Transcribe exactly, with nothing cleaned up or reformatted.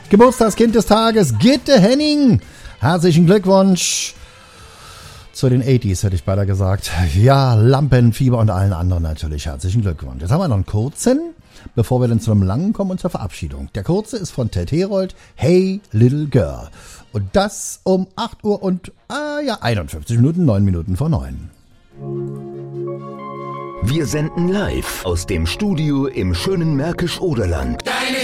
Geburtstagskind des Tages, Gitte Henning. Herzlichen Glückwunsch zu den achtziger, hätte ich beinahe gesagt. Ja, Lampenfieber und allen anderen natürlich herzlichen Glückwunsch. Jetzt haben wir noch einen kurzen, bevor wir dann zu einem langen kommen und zur Verabschiedung. Der kurze ist von Ted Herold, Hey Little Girl. Und das um acht Uhr und ah, ja, einundfünfzig Minuten, neun Minuten vor neun. Wir senden live aus dem Studio im schönen Märkisch-Oderland. Deine